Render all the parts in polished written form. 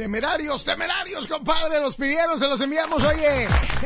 Temerarios, compadre, los pidieron, se los enviamos, oye.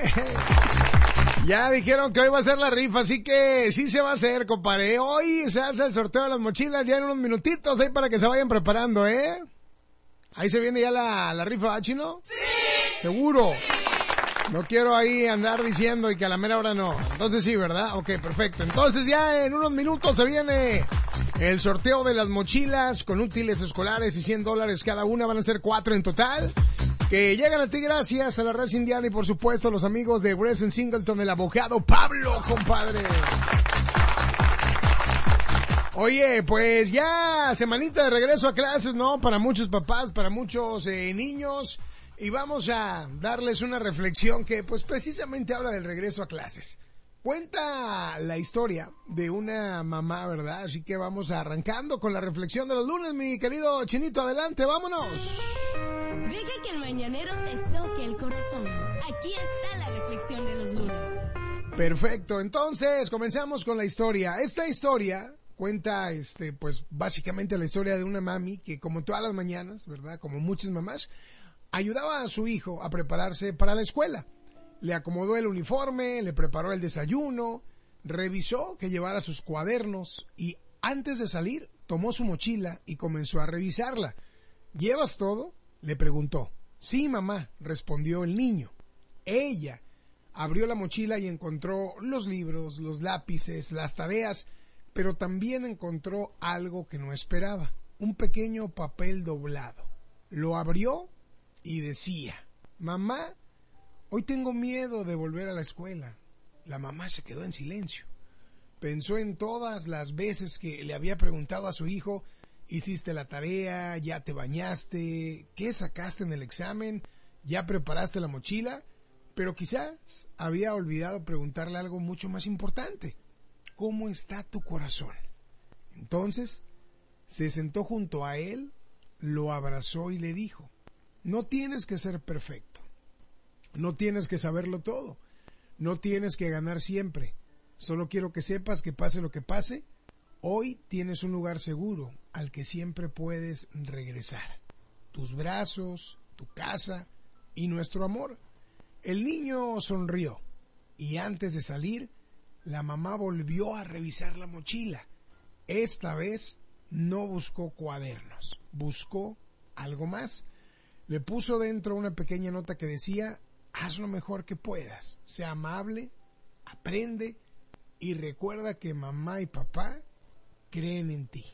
Ya dijeron que hoy va a ser la rifa, así que sí se va a hacer, compadre. Hoy se hace el sorteo de las mochilas ya en unos minutitos ahí para que se vayan preparando, ¿eh? Ahí se viene ya la rifa, ¿chino? ¡Sí! ¿Seguro? No quiero ahí andar diciendo y que a la mera hora no. Entonces sí, ¿verdad? Ok, perfecto. Entonces ya en unos minutos se viene el sorteo de las mochilas con útiles escolares y $100 cada una. Van a ser 4 en total. Que llegan a ti gracias a la Red Indiana y por supuesto a los amigos de Grayson Singleton, el abogado Pablo, compadre. Oye, pues ya semanita de regreso a clases, ¿no? Para muchos papás, para muchos niños. Y vamos a darles una reflexión que pues precisamente habla del regreso a clases. Cuenta la historia de una mamá, ¿verdad? Así que vamos arrancando con la reflexión de los lunes, mi querido Chinito. Adelante, vámonos. Deja que el mañanero te toque el corazón. Aquí está la reflexión de los lunes. Perfecto, entonces comenzamos con la historia. Esta historia cuenta, pues básicamente la historia de una mami que como todas las mañanas, ¿verdad? Como muchas mamás, ayudaba a su hijo a prepararse para la escuela. Le acomodó el uniforme, le preparó el desayuno, revisó que llevara sus cuadernos y antes de salir tomó su mochila y comenzó a revisarla. ¿Llevas todo?, le preguntó. Sí, mamá, respondió el niño. Ella abrió la mochila y encontró los libros, los lápices, las tareas, pero también encontró algo que no esperaba, un pequeño papel doblado. Lo abrió y decía: mamá, hoy tengo miedo de volver a la escuela. La mamá se quedó en silencio. Pensó en todas las veces que le había preguntado a su hijo: ¿hiciste la tarea? ¿Ya te bañaste? ¿Qué sacaste en el examen? ¿Ya preparaste la mochila? Pero quizás había olvidado preguntarle algo mucho más importante. ¿Cómo está tu corazón? Entonces se sentó junto a él, lo abrazó y le dijo: no tienes que ser perfecto, no tienes que saberlo todo, no tienes que ganar siempre. Solo quiero que sepas que pase lo que pase, hoy tienes un lugar seguro al que siempre puedes regresar. Tus brazos, tu casa y nuestro amor. El niño sonrió y antes de salir, la mamá volvió a revisar la mochila. Esta vez no buscó cuadernos, buscó algo más. Le puso dentro una pequeña nota que decía: haz lo mejor que puedas, sea amable, aprende y recuerda que mamá y papá creen en ti.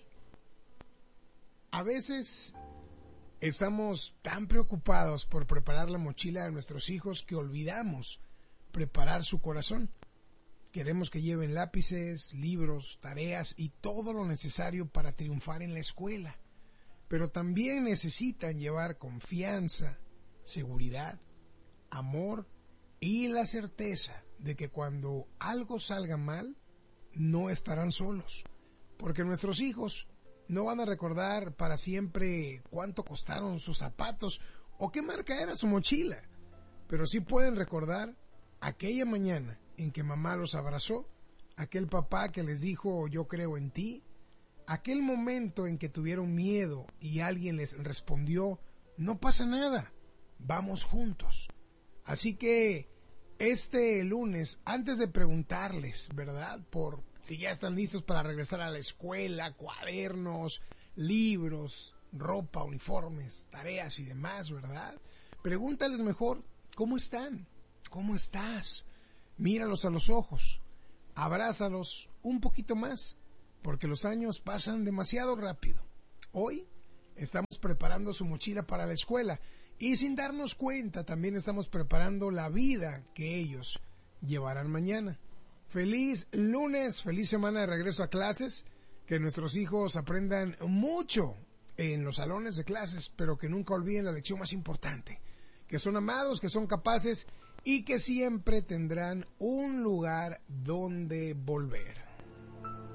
A veces estamos tan preocupados por preparar la mochila de nuestros hijos que olvidamos preparar su corazón. Queremos que lleven lápices, libros, tareas y todo lo necesario para triunfar en la escuela. Pero también necesitan llevar confianza, seguridad, amor y la certeza de que cuando algo salga mal, no estarán solos. Porque nuestros hijos no van a recordar para siempre cuánto costaron sus zapatos o qué marca era su mochila. Pero sí pueden recordar aquella mañana en que mamá los abrazó, aquel papá que les dijo: yo creo en ti, aquel momento en que tuvieron miedo y alguien les respondió: no pasa nada, vamos juntos. Así que este lunes, antes de preguntarles, ¿verdad?, por si ya están listos para regresar a la escuela, cuadernos, libros, ropa, uniformes, tareas y demás, ¿verdad?, pregúntales mejor: ¿cómo están? ¿Cómo estás? Míralos a los ojos, abrázalos un poquito más, porque los años pasan demasiado rápido. Hoy estamos preparando su mochila para la escuela y sin darnos cuenta también estamos preparando la vida que ellos llevarán mañana. Feliz lunes, feliz semana de regreso a clases, que nuestros hijos aprendan mucho en los salones de clases, pero que nunca olviden la lección más importante, que son amados, que son capaces y que siempre tendrán un lugar donde volver.